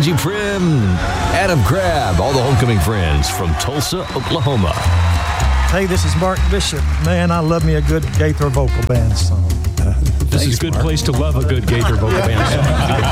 Angie Prim, Adam Crabb, all the homecoming friends from Tulsa, Oklahoma. Hey, this is Mark Bishop. Man, I love me a good Gaither vocal band song. This is a good place to love a good Gaither vocal band song.